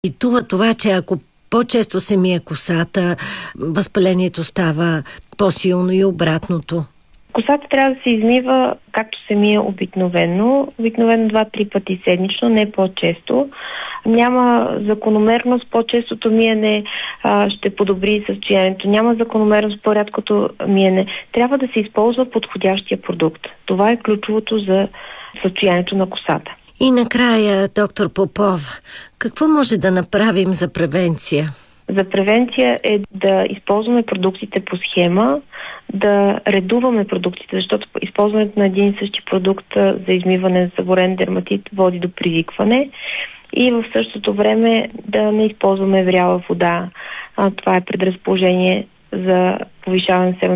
И това, че ако по-често се мие косата, възпалението става по-силно и обратното. Косата трябва да се измива както се мие обикновено 2-3 пъти седмично, не по-често. Няма закономерност, по-честото миене ще подобри състоянието. Няма закономерност, по-рядкото миене. Трябва да се използва подходящия продукт. Това е ключовото за състоянието на косата. И накрая, доктор Попова, какво може да направим за превенция? За превенция е да използваме продуктите по схема, да редуваме продуктите, защото използването на един и същи продукт за измиване на съборен дерматит води до привикване и в същото време да не използваме вряла вода. Това е предразположение за повишаване на